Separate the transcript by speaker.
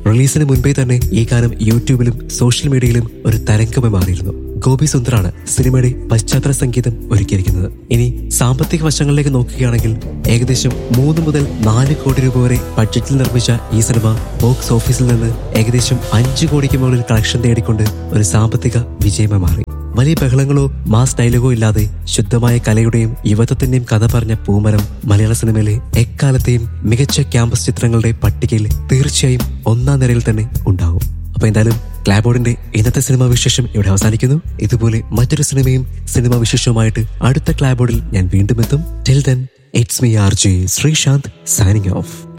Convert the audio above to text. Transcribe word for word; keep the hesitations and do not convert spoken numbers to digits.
Speaker 1: റിലീസിന് മുൻപേ തന്നെ ഈ ഗാനം യൂട്യൂബിലും സോഷ്യൽ മീഡിയയിലും ഒരു തരംഗമായി മാറിയിരുന്നു. ഗോപി സുന്ദറാണ് സിനിമയുടെ പശ്ചാത്തല സംഗീതം ഒരുക്കിയിരിക്കുന്നത്. ഇനി സാമ്പത്തിക വശങ്ങളിലേക്ക് നോക്കുകയാണെങ്കിൽ ഏകദേശം മൂന്ന് മുതൽ നാല് കോടി രൂപ വരെ ബഡ്ജറ്റിൽ നിർമ്മിച്ച ഈ സിനിമ ബോക്സ് ഓഫീസിൽ നിന്ന് ഏകദേശം അഞ്ചു കോടിക്ക് മുകളിൽ കളക്ഷൻ നേടിക്കൊണ്ട് ഒരു സാമ്പത്തിക വിജയമായി മാറി. വലിയ ബഹളങ്ങളോ മാസ് ഡയലോഗോ ഇല്ലാതെ ശുദ്ധമായ കലയുടെയും യുവത്വത്തിന്റെയും കഥ പറഞ്ഞ പൂമരം മലയാള സിനിമയിലെ എക്കാലത്തെയും മികച്ച ക്യാമ്പസ് ചിത്രങ്ങളുടെ പട്ടികയിൽ തീർച്ചയായും ഒന്നാം നിരയിൽ തന്നെ ഉണ്ടാവും. അപ്പൊ എന്തായാലും ക്ലാബോർഡിന്റെ ഇന്നത്തെ സിനിമാ വിശേഷം ഇവിടെ അവസാനിക്കുന്നു. ഇതുപോലെ മറ്റൊരു സിനിമയും സിനിമാ വിശേഷവുമായിട്ട് അടുത്ത ക്ലാബോർഡിൽ ഞാൻ വീണ്ടും എത്തും. Till then it's me R J Sreesanth signing off.